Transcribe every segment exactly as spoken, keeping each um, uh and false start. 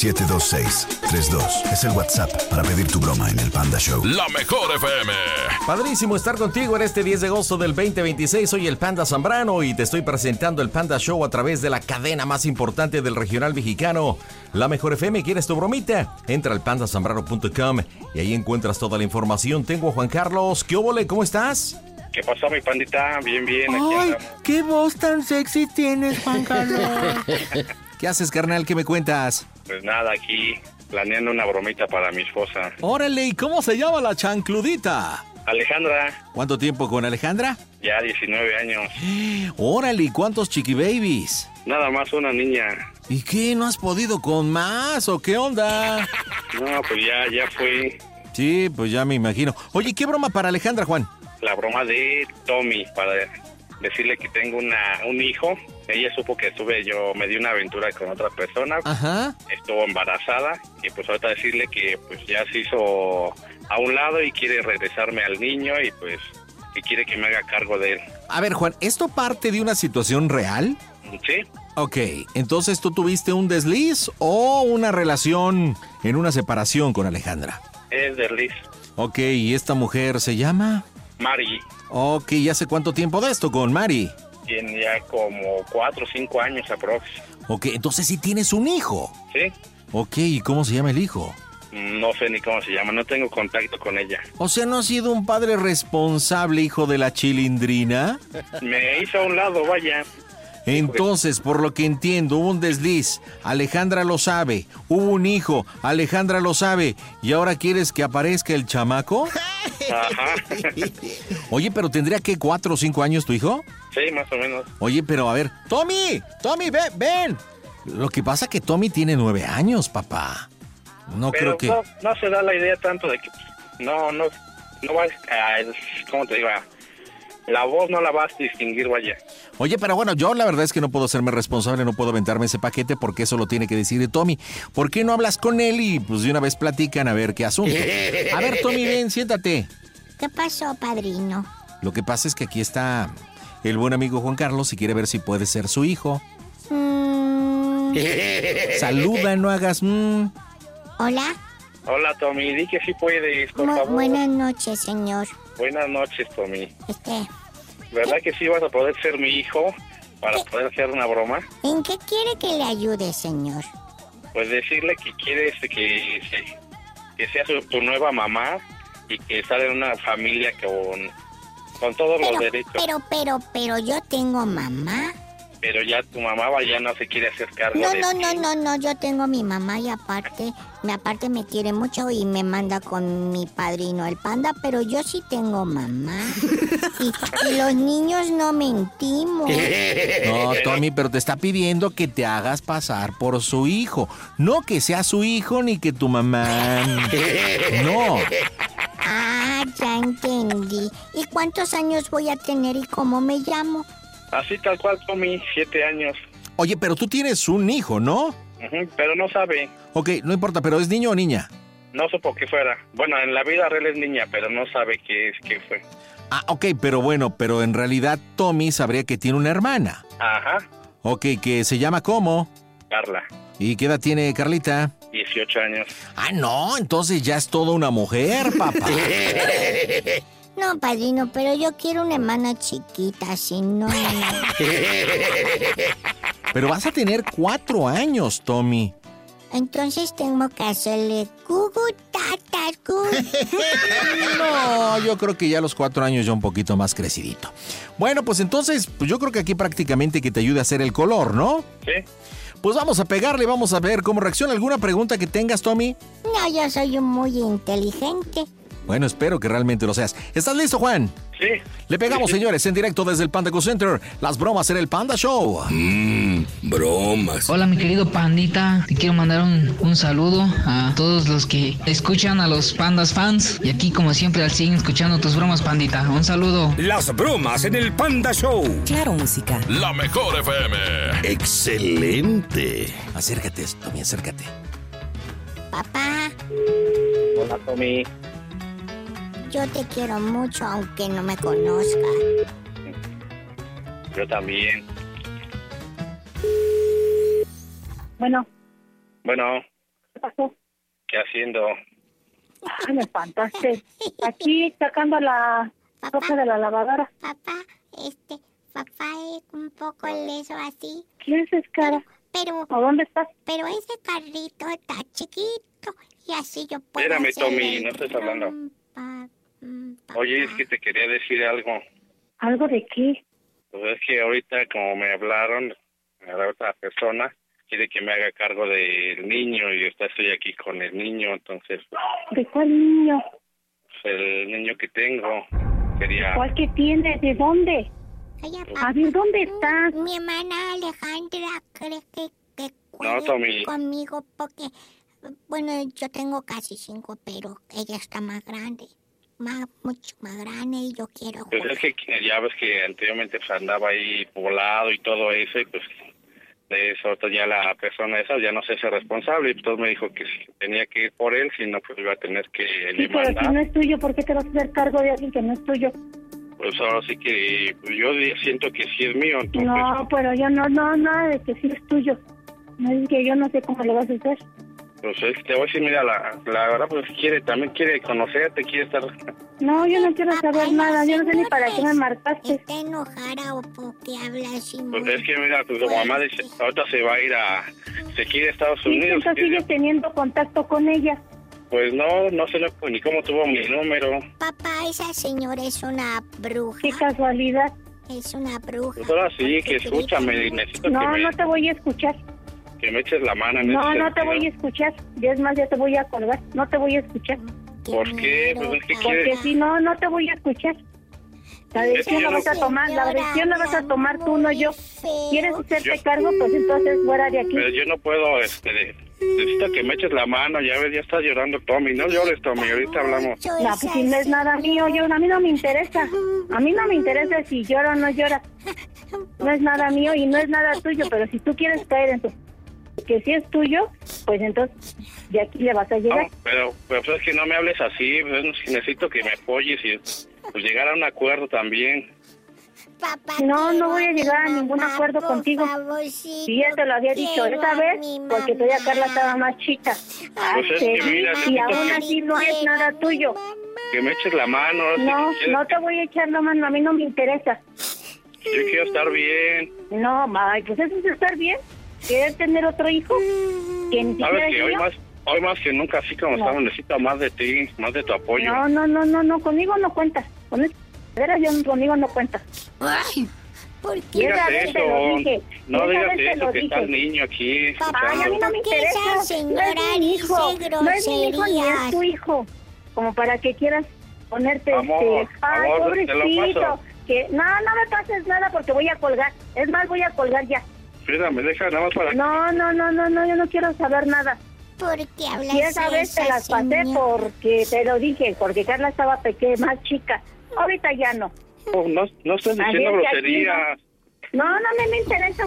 siete dos seis, tres dos. Es el WhatsApp para pedir tu broma en el Panda Show. La Mejor F M. Padrísimo estar contigo en este diez de agosto del veinte veintiséis. Soy el Panda Zambrano y te estoy presentando el Panda Show a través de la cadena más importante del regional mexicano, La Mejor F M. ¿Quieres tu bromita? Entra al panda zambrano punto com y ahí encuentras toda la información. Tengo a Juan Carlos. ¿Qué óvole? ¿Cómo estás? ¿Qué pasó, mi pandita? Bien, bien. Aquí ¡Ay, andamos. qué voz tan sexy tienes, Juan Carlos! ¿Qué haces, carnal? ¿Qué me cuentas? Pues nada, aquí planeando una bromita para mi esposa. Órale, ¿y cómo se llama la chancludita? Alejandra, ¿Cuánto tiempo con Alejandra? ya diecinueve años. Órale, ¿y cuántos chiquibabies? Nada más una niña. ¿Y qué? ¿No has podido con más o qué onda? No, pues ya, ya fue Sí, pues ya me imagino. Oye, ¿qué broma para Alejandra, Juan? la broma de Tommy para decirle que tengo una un hijo. Ella supo que estuve, yo me di una aventura con otra persona. Ajá. Estuvo embarazada y pues ahorita decirle que pues ya se hizo a un lado y quiere regresarme al niño y pues que quiere que me haga cargo de él. A ver, Juan, ¿esto parte de una situación real? ¿Sí? Ok, entonces tú tuviste un desliz o una relación en una separación con Alejandra. Es de Liz. Ok, ¿y esta mujer se llama? Mari. Ok, ¿y hace cuánto tiempo de esto con Mari? Tiene ya como cuatro o cinco años aprox. Ok, entonces sí tienes un hijo. ¿Sí? Ok, ¿y cómo se llama el hijo? No sé ni cómo se llama, no tengo contacto con ella. O sea, ¿no has sido un padre responsable, hijo de la chilindrina? Me hizo a un lado, vaya. Entonces, por lo que entiendo, hubo un desliz, Alejandra lo sabe, hubo un hijo, Alejandra lo sabe, ¿y ahora quieres que aparezca el chamaco? Ajá. Oye, pero ¿tendría que cuatro o cinco años tu hijo? Sí, más o menos. Oye, pero a ver, Tommy, Tommy, ven, ven. Lo que pasa que Tommy tiene nueve años, papá. No Pero creo que... no, no se da la idea tanto de que no, no, no va a, ¿cómo te digo? La voz no la vas a distinguir, vaya. Oye, pero bueno, yo la verdad es que no puedo serme responsable, no puedo aventarme ese paquete porque eso lo tiene que decir Tommy. ¿Por qué no hablas con él y pues de una vez platican a ver qué asunto? A ver, Tommy, ven, siéntate. ¿Qué pasó, padrino? Lo que pasa es que aquí está el buen amigo Juan Carlos y quiere ver si puede ser su hijo. Mm, Saluda, no hagas... mm. Hola. Hola, Tommy, di que sí puedes, por Bu- favor. buenas noches, señor. Buenas noches, Tommy. Este, ¿Verdad que sí vas a poder ser mi hijo para ¿Qué? poder hacer una broma? ¿en qué quiere que le ayude, señor? Pues decirle que quieres que, se- que sea su- tu nueva mamá y que sale en una familia con, con todos Pero, los derechos. pero, pero, pero yo tengo mamá. Pero ya tu mamá ya no se quiere hacer cargo No, de no, ti. no, no, no, yo tengo mi mamá y aparte, me aparte me quiere mucho y me manda con mi padrino el panda, pero yo sí tengo mamá. Y, y los niños no mentimos. No, Tommy, pero te está pidiendo que te hagas pasar por su hijo. No que sea su hijo ni que tu mamá... No. Ah, ya entendí. ¿Y cuántos años voy a tener y cómo me llamo? Así tal cual, Tommy, siete años. Oye, pero tú tienes un hijo, ¿no? Ujú, pero no sabe, Ok, no importa, pero ¿es niño o niña? no supo que fuera. Bueno, en la vida real es niña, pero no sabe qué es, qué fue. Ah, ok, pero bueno, pero en realidad Tommy sabría que tiene una hermana. Ajá, Ok, que se llama ¿cómo? Carla, ¿Y qué edad tiene Carlita? dieciocho años. Ah, no, entonces ya es toda una mujer, papá. No, padrino, pero yo quiero una hermana chiquita, si no... no. Pero vas a tener cuatro años, Tommy. Entonces tengo que hacerle gugu tata gu. No, yo creo que ya a los cuatro años ya un poquito más crecidito. Bueno, pues entonces, pues yo creo que aquí prácticamente que te ayude a hacer el color, ¿no? ¿Sí? Pues vamos a pegarle, vamos a ver cómo reacciona. ¿Alguna pregunta que tengas, Tommy? No, yo soy muy inteligente. Bueno, espero que realmente lo seas. ¿Estás listo, Juan? Sí. Le pegamos, Sí, sí. señores, en directo desde el Panda Co Center. Las bromas en el Panda Show. Mmm, bromas. Hola mi querido pandita, te quiero mandar un, un saludo a todos los que escuchan, a los pandas fans. Y aquí como siempre al siguen escuchando tus bromas, pandita. Un saludo. Las bromas en el Panda Show. Claro, música. La Mejor F M. Excelente. Acércate, Tommy, acércate. Papá, Hola, Tommy. yo te quiero mucho aunque no me conozca. Yo también. Bueno, Bueno, pasó? ¿Qué haciendo? Ay, me espantaste. Aquí sacando la ropa de la lavadora. Papá, este, papá es un poco leso así. ¿Qué haces, cara? Pero, ¿A dónde estás? pero ese carrito está chiquito y así yo puedo Espérame, hacer Tommy, el no estés hablando. trompa, mm, Oye, es papá. que te quería decir algo. ¿Algo de qué? Pues es que ahorita, como me hablaron, la otra persona quiere que me haga cargo del niño y yo estoy aquí con el niño, entonces, ¿De cuál niño? pues, el niño que tengo quería... ¿Cuál que tienes? ¿De dónde? Oye, A papá, ver, ¿dónde estás? mi hermana Alejandra cree que, que No, cuide Tommy. conmigo porque, bueno, yo tengo casi cinco, pero ella está más grande, más, mucho más grande y yo quiero Pues jugar. es que ya ves que anteriormente pues, andaba ahí poblado y todo eso, y pues de eso ahorita ya la persona esa ya no se hace responsable, y entonces me dijo que si tenía que ir por él, si no pues iba a tener que Sí, pero si demandar. no es tuyo, ¿por qué te vas a hacer cargo de alguien que no es tuyo? Pues ahora sí que pues, yo siento que sí es mío, entonces No, pero yo no, no, nada de que sí es tuyo. No es que yo no sé cómo lo vas a hacer. pues es que te voy a decir, mira, la, la verdad pues quiere, también quiere conocerte, quiere estar... No, yo no quiero Papá, saber nada. Yo no sé ni para qué me señores, marcaste. ¿Está enojada o porque habla así muy Pues es que mira, pues tu mamá dice, ahorita se va a ir a... se quiere a Estados Sí, Unidos. entonces quiere- sigues teniendo contacto con ella. Pues no, no sé lo- ni cómo tuvo mi número. Papá, esa señora es una bruja. Qué casualidad. Es una bruja. Pues ahora sí, porque que escúchame, grita necesito que No, me, no te voy a escuchar. que me eches la mano en No, ese no te sentido. voy a escuchar. Ya es más, ya te voy a colgar. No te voy a escuchar. ¿Por qué? miedo, Pues es que papá. Porque si no, no te voy a escuchar. La decisión yo la no- vas a tomar, la Señora, decisión la vas a tomar tú, no yo. feo. ¿Quieres hacerte Yo- cargo? Pues entonces fuera de aquí. Pero yo no puedo, este, necesito que me eches la mano, ya ves, ya estás llorando, Tommy, no llores, Tommy, ahorita hablamos. Mucho No, pues esa si no es nada mío, yo, a mí no me interesa. A mí no me interesa si llora o no llora. No es nada mío y no es nada tuyo, pero si tú quieres caer en tu... que si es tuyo, pues entonces de aquí le vas a No, llegar. pero, pero pues es que no me hables así, pues, necesito que me apoyes y pues llegar a un acuerdo también. Papá, No, no quiero voy a mi llegar a ningún mamá, acuerdo por contigo. favorcito, Sí, ya te lo había dicho quiero esa a vez, mi porque todavía mamá. Carla estaba más chica. Ah, Pues es sí, que mira, y necesito aún que- así no es Quiero nada a mi tuyo. mamá. Que me eches la mano, si No, quieres, no te voy a echar la mano, a mí no me interesa. yo quiero estar bien. No, ay, pues eso es estar bien. ¿Quieres tener otro hijo? Que ni siquiera Sabes es que hoy mío. más, hoy más que nunca, así como No. estamos, necesito más de ti, más de tu apoyo. No, no, no, no, no, conmigo no cuentas. Con esa cadera yo conmigo no cuentas. Ay, ¿por Y qué? esa Digas vez te lo eso, dije. no Y esa digas vez te eso, lo que está el dije. niño aquí Papá, Ay, a mí escuchando. no me ¿Por qué esa interesa. No señora es mi hijo. dice No es mi hijo ni es groserías? tu hijo. Como para que quieras ponerte Amor, este... Ay, amor, te lo pobrecito. paso. Que... No, no me pases nada porque voy a colgar. Es más, voy a colgar ya. Espérame, deja nada más para... No, no, no, no, no, yo no quiero saber nada. ¿Por qué hablas Y esa vez te esa las pasé señora? porque te lo dije, porque Carla estaba pequeña, más chica. Ahorita ya no. No, no, no estás Así diciendo es que aquí groserías. No, no me, me interesa.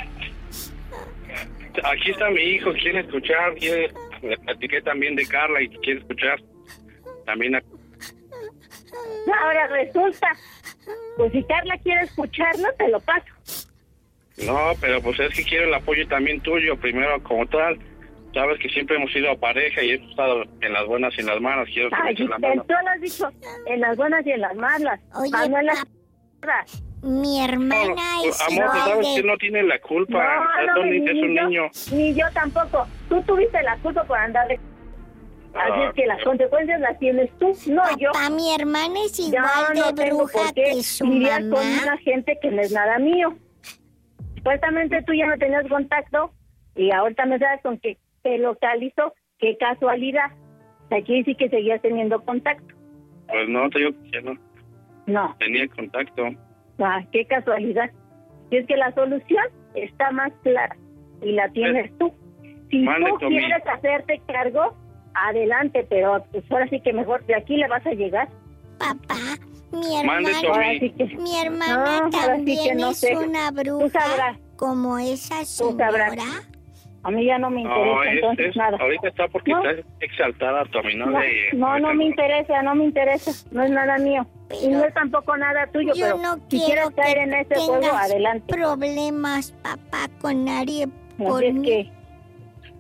Aquí está mi hijo, quiere escuchar, quiere... Le platiqué también de Carla y quiere escuchar. También a... Ahora resulta, pues si Carla quiere escucharlo, te lo paso. No, pero pues es que quiero el apoyo también tuyo, primero como tal. Sabes que siempre hemos sido pareja y hemos estado en las buenas y en las malas. Quiero que me Ay, eches la tú mano. lo has dicho, en las buenas y en las malas. Oye, Ah, no en las... papá, mi hermana No, es amor, igual sabes de- que él no tiene la culpa. No, es no, un, ni, es ni un yo, niño. ni yo tampoco. Tú tuviste la culpa por andar de... Así Ah, es que las pero- consecuencias las tienes tú, no yo. Papá, mi hermana es Yo igual no de tengo bruja por qué que su lidiar mamá. con una gente que no es nada mío. Supuestamente tú ya no tenías contacto y ahorita me sabes con que te localizo. Qué casualidad. Aquí sí que seguías teniendo contacto. Pues no, te digo que no No, tenía contacto. ah, qué casualidad. Y es que la solución está más clara y la tienes tú. Si Mande, tú Tommy. quieres hacerte cargo, adelante, pero pues ahora sí que mejor de aquí le vas a llegar. Papá, mi Mande, hermana, Tommy. Ahora sí que, mi hermana No, ahora sí también que no es sé. una Tú bruja sabrás. como esa Tú sabrás. señora. a mí ya no me interesa No, es, entonces es- nada. ahorita está porque No. está exaltada, Tommy. No, No, le- no, no me interesa, no me interesa, no es nada mío. y Pero no es tampoco nada tuyo, Yo pero no si quiero quieres caer que en ese juego, tengas adelante. problemas, papá, con nadie Así por es mí. que,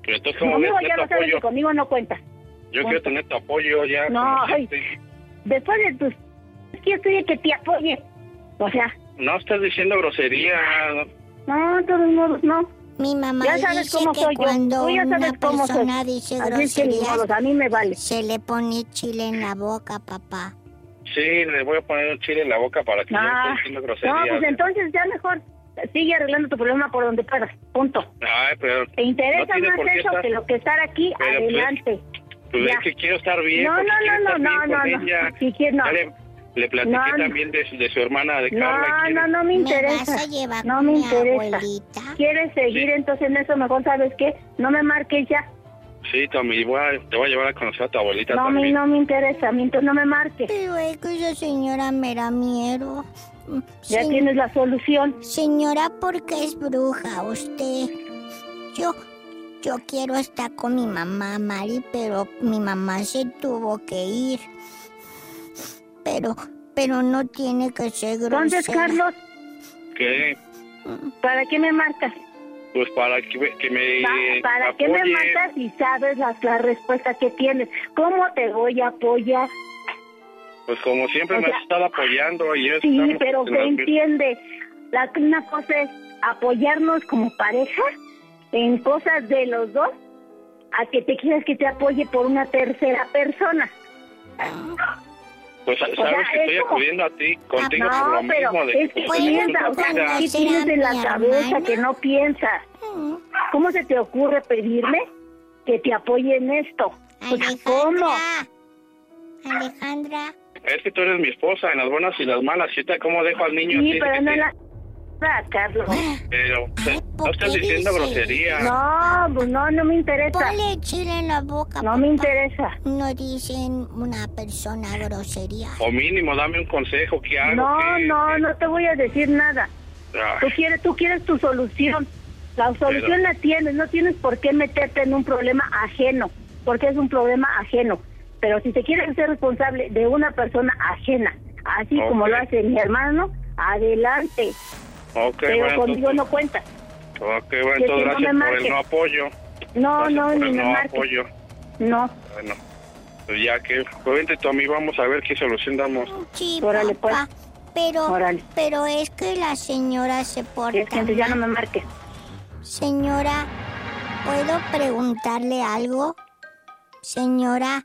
Entonces, ¿cómo Conmigo ves ya tu lo sabes que apoyo? conmigo no cuenta. Yo quiero tener tu apoyo ya. No, como ay, siempre. después de tus... Es que yo estoy de que te apoye. O sea, No estás diciendo grosería. no, de todos modos, no. Mi mamá Ya sabes dice cómo que soy yo. cuando Tú ya una sabes cómo soy. persona dice Así es que ni groserías, modos, a mí me vale. se le pone chile en la boca, papá. Sí, le voy a poner un chile en la boca para que no Ah, esté diciendo groserías. no, pues entonces ya mejor sigue arreglando tu problema por donde puedas. Punto. Ay, pero... ¿Te interesa no tiene más por qué eso estar- que lo que estar aquí? Pero, pues, Adelante. Pues Ya. es que quiero estar bien. No, porque no, quiero no, estar no, bien no, con no, no. ella. Si quieres, no. Ya le, le platiqué No, no. también de, de su hermana, de No, Carla. y no, quiere- no me ¿Me interesa. vas a llevar No con me mi interesa. abuelita? ¿Quieres seguir Sí. entonces en eso? Mejor, ¿sabes qué? No me marques ya. Sí, Tommy, voy a- te voy a llevar a conocer a tu abuelita No, me, también. no me interesa. A mí entonces no me marques. Pero es que esa señora me da miedo. Ya Se- tienes la solución. Señora, ¿por qué es bruja usted? Yo, yo quiero estar con mi mamá, Mari, pero mi mamá se tuvo que ir. Pero, pero no tiene que ser grosera. Entonces, Carlos, ¿Qué? ¿para qué me marcas? Pues para que, me- que me Pa- ¿Para qué me apoye. marcas si sabes la, la respuesta que tienes? ¿Cómo te voy a apoyar? Pues como siempre O me sea, has estado apoyando y yo Sí, estamos pero en se las- entiende. La, una cosa es apoyarnos como pareja en cosas de los dos, a que te quieras que te apoye por una tercera persona. Pues sabes sea, que estoy es como- acudiendo a ti, contigo No, por lo pero mismo. De es que Bueno, piensa, o sea, conocer ¿qué tienes a en la mi cabeza hermana. que no piensas? ¿Cómo se te ocurre pedirme que te apoye en esto? O sea, ¿cómo? Alejandra, Alejandra, Es que tú eres mi esposa en las buenas y las malas. ¿Sí te cómo dejo al niño? Sí, así de pero que no te- la... Ah, Carlos. Pero Ay, no ¿por estás qué diciendo dices? grosería. No, pues no, no me interesa. ponle chile en la boca. No me papá. interesa. No dicen una persona grosería. O mínimo, dame un consejo. ¿Qué hago? No, ¿Qué- no, qué? no te voy a decir nada. Ay, Tú quieres, tú quieres tu solución. La solución Pero- la tienes. No tienes por qué meterte en un problema ajeno, porque es un problema ajeno. Pero si te quieres ser responsable de una persona ajena, así como Ok. lo hace mi hermano, adelante. ok, Pero bueno, conmigo entonces, no cuentas. ok, que bueno, entonces no me gracias por marques. el no apoyo. No, Gracias no, por ni el me no marques. apoyo. No, Bueno, pues ya que, pues vente tú a mí, vamos a ver qué solución damos. Sí, Órale, papá. Pero, Órale. pero es que la señora se porta es que entonces ya no mal. me marques. Señora, ¿puedo preguntarle algo? Señora,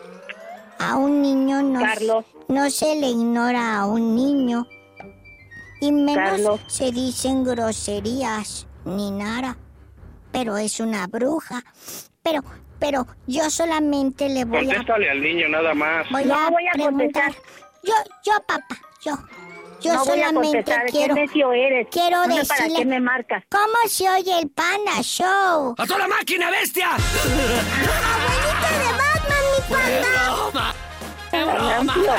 a un niño no, Carlos. no se le ignora a un niño. Y menos Carlos. se dicen groserías ni nada. Pero es una bruja. Pero, pero yo solamente le voy a, Contéstale al niño nada más. voy No a voy a preguntar. contestar. Yo, yo, papá, yo. Yo no voy a solamente contestar. quiero. ¿Qué necio eres? quiero no sé para decirle- qué me marcas. ¿Cómo se oye el Panda Show? ¡A toda máquina, bestia! ¡Abuelita de Batman, mi panda! Amplio.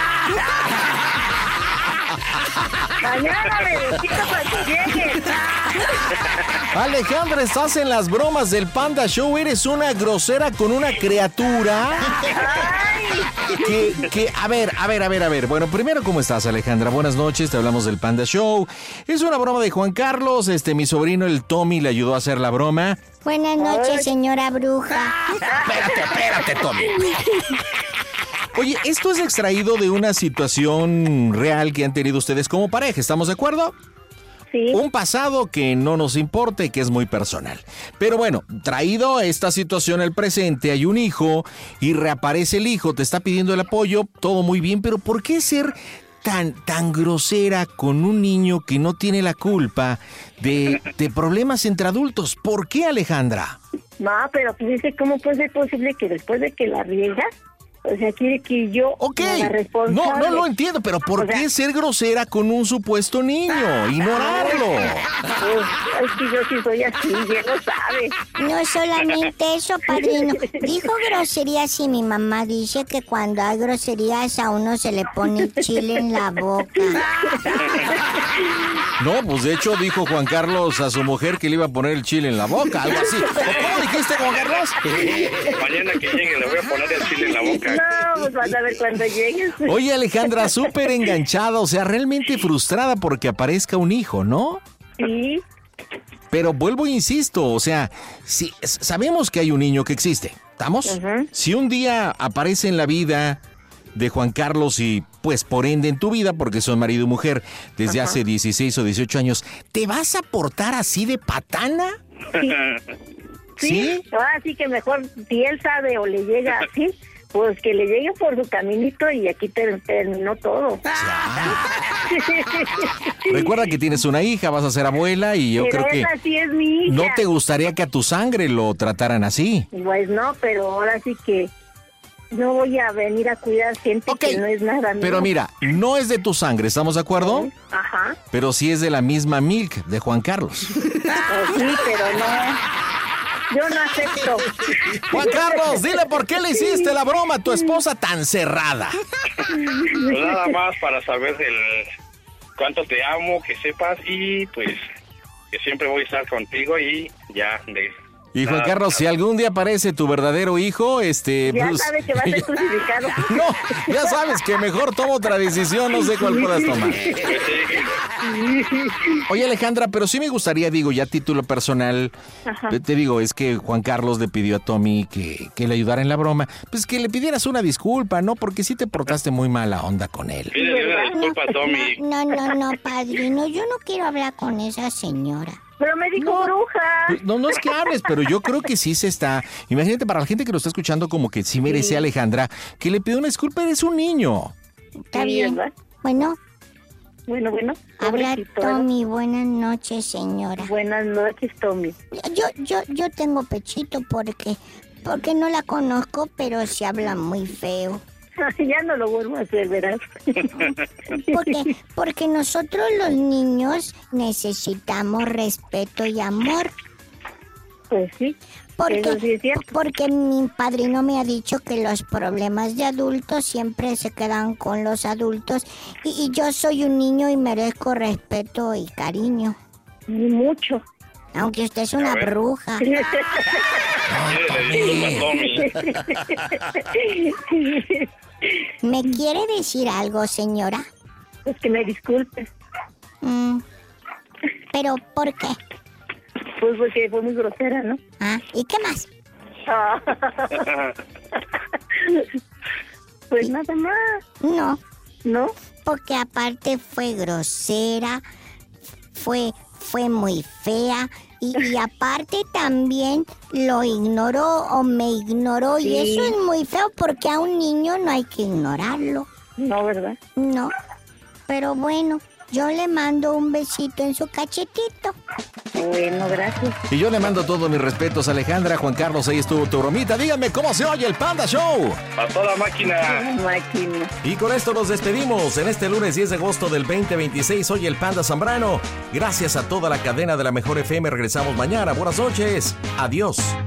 Mañana me necesito para que llegues. Alejandra, estás en las bromas del Panda Show. Eres una grosera con una criatura. Que, que, a ver, a ver, a ver, a ver. Bueno, primero, ¿cómo estás, Alejandra? Buenas noches, te hablamos del Panda Show. Es una broma de Juan Carlos. Este, mi sobrino, el Tommy, le ayudó a hacer la broma. Buenas noches, señora bruja. Espérate, espérate, Tommy. Oye, esto es extraído de una situación real que han tenido ustedes como pareja, ¿estamos de acuerdo? Sí. Un pasado que no nos importa y que es muy personal. Pero bueno, traído esta situación al presente, hay un hijo y reaparece el hijo, te está pidiendo el apoyo, todo muy bien, pero ¿por qué ser tan, tan grosera con un niño que no tiene la culpa de, de problemas entre adultos? ¿Por qué, Alejandra? No, pero pues dice, ¿cómo puede ser posible que después de que la riegas, o sea, quiere que yo Ok, me haga responsable? no, no lo entiendo, pero ¿por O sea- qué ser grosera con un supuesto niño? Ignorarlo. Pues, es que yo sí soy así, ya lo sabes. No solamente eso, padrino. Dijo groserías y mi mamá dice que cuando hay groserías a uno se le pone chile en la boca. No, pues de hecho dijo Juan Carlos a su mujer que le iba a poner el chile en la boca, algo así. ¿Cómo dijiste, Juan Carlos? Mañana que llegue le voy a poner el chile en la boca. No, pues vas a ver cuando llegues. Oye, Alejandra, súper enganchada, o sea, realmente frustrada porque aparezca un hijo, ¿no? Sí. Pero vuelvo e insisto, o sea, si sabemos que hay un niño que existe, ¿estamos? Ujú. Si un día aparece en la vida de Juan Carlos y pues por ende en tu vida, porque son marido y mujer desde Ajá. hace dieciséis o dieciocho años, ¿te vas a portar así de patana? Sí, ¿Sí? ahora sí que mejor, si él sabe o le llega así, pues que le llegue por su caminito y aquí ter- terminó todo. Recuerda que tienes una hija, vas a ser abuela y yo Pero creo que esa sí es mi hija. no te gustaría que a tu sangre lo trataran así. Pues no, pero ahora sí que no voy a venir a cuidar gente Ok, que no es nada mío. Pero mira, no es de tu sangre, ¿estamos de acuerdo? Ajá, Pero sí es de la misma Milk de Juan Carlos. pues sí, pero no. Yo no acepto. Juan Carlos, dile por qué le hiciste la broma a tu esposa tan cerrada. Pues nada más para saber el cuánto te amo, que sepas y pues que siempre voy a estar contigo y ya de Y Juan nada, Carlos, si algún día aparece tu verdadero hijo, este... Ya pues, sabes que va a ser crucificado. No, ya sabes que mejor tomo otra decisión, no sé cuál puedas tomar. pues, sí. Oye, Alejandra, pero sí me gustaría, digo, ya a título personal, Ajá. te, te digo, es que Juan Carlos le pidió a Tommy que, que le ayudara en la broma, pues que le pidieras una disculpa, ¿no? Porque sí te portaste muy mala onda con él. Pídele una disculpa a Tommy. No, no, no, padrino, yo no quiero hablar con esa señora. Pero me dijo bruja. Pues, no, no es que hables, pero yo creo que sí se está... Imagínate, para la gente que lo está escuchando, como que sí merece a Alejandra que le pida una disculpa, eres un niño. Está Sí, bien. ¿verdad? Bueno, Bueno, bueno. habla pobrecito, Tommy. Buenas noches, señora. Buenas noches, Tommy. Yo, yo, yo tengo pechito porque, porque no la conozco, pero se habla muy feo. Ya no lo vuelvo a hacer, verás. Porque, porque nosotros los niños necesitamos respeto y amor. Pues sí. Porque, Eso sí es cierto. porque mi padrino me ha dicho que los problemas de adultos siempre se quedan con los adultos y, y yo soy un niño y merezco respeto y cariño. Y mucho. Aunque usted es una A ver. bruja. Pídele disculpa a Tommy. ¿Me quiere decir algo, señora? Pues que me disculpes. Mm, ¿Pero por qué? Pues porque fue muy grosera, ¿no? Ah, ¿y qué más? Pues nada más, No, ¿no? porque aparte fue grosera, fue, fue muy fea y, y aparte también lo ignoró o me ignoró y Sí. eso es muy feo porque a un niño no hay que ignorarlo, No, ¿verdad? no. Pero bueno, yo le mando un besito en su cachetito. Bueno, gracias. Y yo le mando todos mis respetos a Alejandra. Juan Carlos, ahí estuvo tu bromita. Díganme cómo se oye el Panda Show. A toda máquina. Máquina. Y con esto nos despedimos en este lunes diez de agosto del veinte veintiséis. Soy el Panda Zambrano. Gracias a toda la cadena de la Mejor F M. Regresamos mañana. Buenas noches. Adiós.